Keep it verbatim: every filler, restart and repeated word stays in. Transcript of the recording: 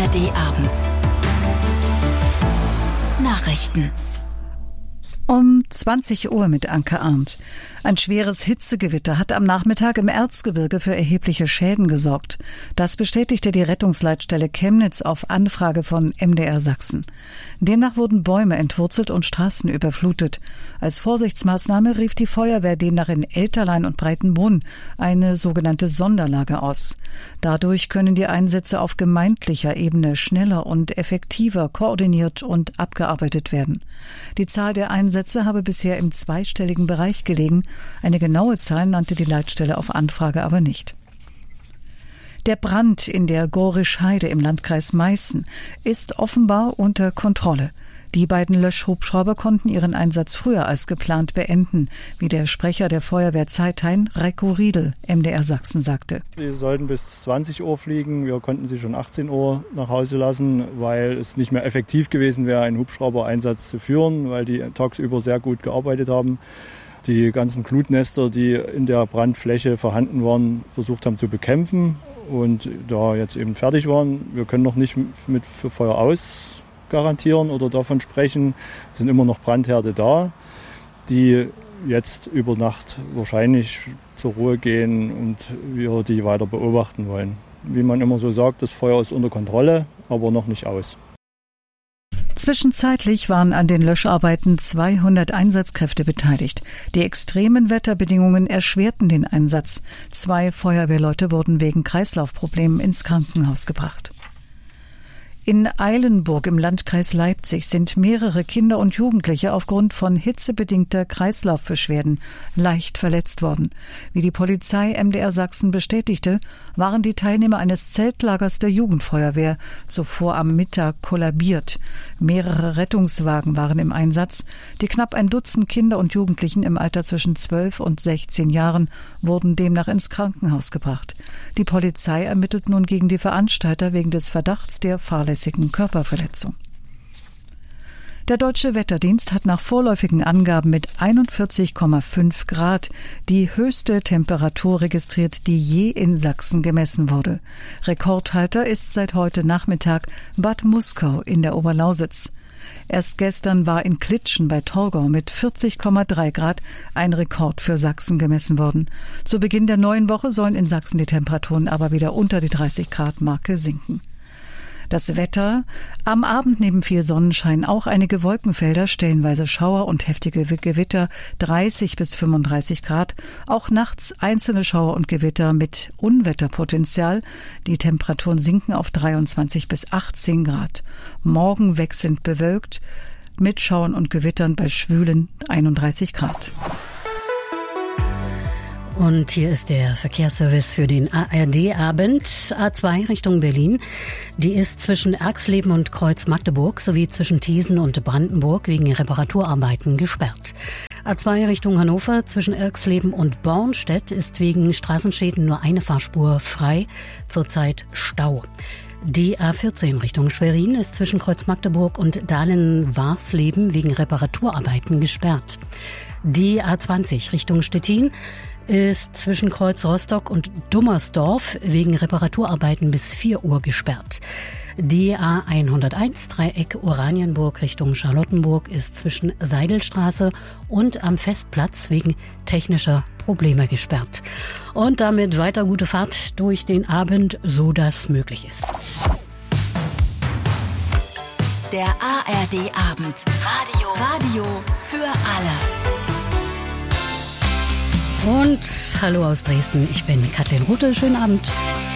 R D-Abend. Nachrichten. Um zwanzig Uhr mit Anke Arndt. Ein schweres Hitzegewitter hat am Nachmittag im Erzgebirge für erhebliche Schäden gesorgt. Das bestätigte die Rettungsleitstelle Chemnitz auf Anfrage von M D R Sachsen. Demnach wurden Bäume entwurzelt und Straßen überflutet. Als Vorsichtsmaßnahme rief die Feuerwehr demnach in Elterlein und Breitenbrunn eine sogenannte Sonderlage aus. Dadurch können die Einsätze auf gemeindlicher Ebene schneller und effektiver koordiniert und abgearbeitet werden. Die Zahl der Einsätze habe bisher im zweistelligen Bereich gelegen. Eine genaue Zahl nannte die Leitstelle auf Anfrage aber nicht. Der Brand in der Gorisch-Heide im Landkreis Meißen ist offenbar unter Kontrolle. Die beiden Löschhubschrauber konnten ihren Einsatz früher als geplant beenden, wie der Sprecher der Feuerwehr Zeithain, Reiko Riedel, M D R Sachsen, sagte. Sie sollten bis zwanzig Uhr fliegen. Wir konnten sie schon achtzehn Uhr nach Hause lassen, weil es nicht mehr effektiv gewesen wäre, einen Hubschrauber-Einsatz zu führen, weil die tagsüber sehr gut gearbeitet haben. Die ganzen Glutnester, die in der Brandfläche vorhanden waren, versucht haben zu bekämpfen und da jetzt eben fertig waren. Wir können noch nicht mit für Feuer aus garantieren oder davon sprechen. Es sind immer noch Brandherde da, die jetzt über Nacht wahrscheinlich zur Ruhe gehen und wir die weiter beobachten wollen. Wie man immer so sagt, das Feuer ist unter Kontrolle, aber noch nicht aus. Zwischenzeitlich waren an den Löscharbeiten zweihundert Einsatzkräfte beteiligt. Die extremen Wetterbedingungen erschwerten den Einsatz. Zwei Feuerwehrleute wurden wegen Kreislaufproblemen ins Krankenhaus gebracht. In Eilenburg im Landkreis Leipzig sind mehrere Kinder und Jugendliche aufgrund von hitzebedingter Kreislaufbeschwerden leicht verletzt worden. Wie die Polizei M D R Sachsen bestätigte, waren die Teilnehmer eines Zeltlagers der Jugendfeuerwehr zuvor am Mittag kollabiert. Mehrere Rettungswagen waren im Einsatz. Die knapp ein Dutzend Kinder und Jugendlichen im Alter zwischen zwölf und sechzehn Jahren wurden demnach ins Krankenhaus gebracht. Die Polizei ermittelt nun gegen die Veranstalter wegen des Verdachts der fahrlässigen Körperverletzung. Der Deutsche Wetterdienst hat nach vorläufigen Angaben mit einundvierzig Komma fünf Grad die höchste Temperatur registriert, die je in Sachsen gemessen wurde. Rekordhalter ist seit heute Nachmittag Bad Muskau in der Oberlausitz. Erst gestern war in Klitschen bei Torgau mit vierzig Komma drei Grad ein Rekord für Sachsen gemessen worden. Zu Beginn der neuen Woche sollen in Sachsen die Temperaturen aber wieder unter die dreißig Grad Marke sinken. Das Wetter: Am Abend neben viel Sonnenschein auch einige Wolkenfelder, stellenweise Schauer und heftige Gewitter, dreißig bis fünfunddreißig Grad. Auch nachts einzelne Schauer und Gewitter mit Unwetterpotenzial. Die Temperaturen sinken auf dreiundzwanzig bis achtzehn Grad. Morgen wechselnd bewölkt mit Schauern und Gewittern bei schwülen einunddreißig Grad. Und hier ist der Verkehrsservice für den A R D-Abend. A zwei Richtung Berlin. Die ist zwischen Erxleben und Kreuz-Magdeburg sowie zwischen Thesen und Brandenburg wegen Reparaturarbeiten gesperrt. A zwei Richtung Hannover zwischen Erxleben und Bornstedt ist wegen Straßenschäden nur eine Fahrspur frei, zurzeit Stau. Die A vierzehn Richtung Schwerin ist zwischen Kreuz-Magdeburg und Dahlen-Warsleben wegen Reparaturarbeiten gesperrt. Die A zwanzig Richtung Stettin ist zwischen Kreuz Rostock und Dummersdorf wegen Reparaturarbeiten bis vier Uhr gesperrt. Die A hunderteins Dreieck Oranienburg Richtung Charlottenburg ist zwischen Seidelstraße und am Festplatz wegen technischer Probleme gesperrt. Und damit weiter gute Fahrt durch den Abend, so das möglich ist. Der A R D-Abend. Radio. Radio für alle. Und hallo aus Dresden, ich bin Kathleen Rothe, schönen Abend.